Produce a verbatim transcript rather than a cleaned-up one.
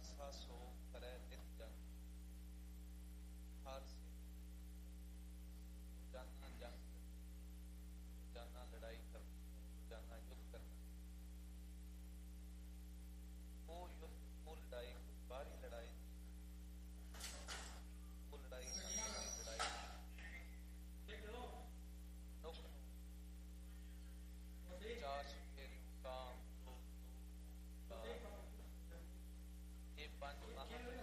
ਖਾਲਸਾ ਸੋ ਕਰੈ ਨਿਤ ਜੰਗ, ਖਾਲਸੇ ਰੋਜ਼ਾਨਾ ਜੰਗ, ਰੋਜ਼ਾਨਾ ਲੜਾਈ ਕਰਨੀ, ਰੋਜ਼ਾਨਾ ਯੁੱਧ ਕਰਨਾ। ਉਹ ਯੁੱਧ, ਉਹ ਲੜਾਈ ਕੋਈ ਬਾਹਰੀ ਲੜਾਈ, ਉਹ ਲੜਾਈ ਅੰਦਰ ਦੀ ਲੜਾਈ। ਨੁਕ ਨੂੰ ਚਾਰ ਸੁਫੇਰਿਓਂ ਕਾਮ, ਕ੍ਰੋਧ, ਲੋਭ, ਮੋਹ, ਇਹ ਪੰਜ ਮਹਾਂਪੁਰਖ